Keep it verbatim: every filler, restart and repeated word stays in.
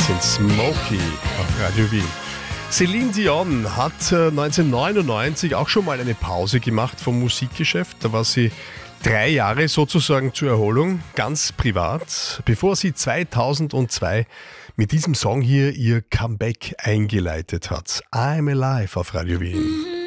sind Smokey auf Radio Wien. Celine Dion hat neunzehnhundertneunundneunzig auch schon mal eine Pause gemacht vom Musikgeschäft. Da war sie drei Jahre sozusagen zur Erholung, ganz privat, bevor sie zweitausendzwei mit diesem Song hier ihr Comeback eingeleitet hat. I'm Alive auf Radio Wien.